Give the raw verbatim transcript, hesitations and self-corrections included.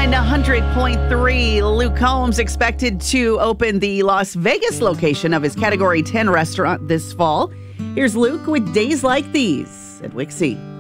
one hundred point three. Luke Combs expected to open the Las Vegas location of his Category ten restaurant this fall. Here's Luke with Days Like These at Wixie.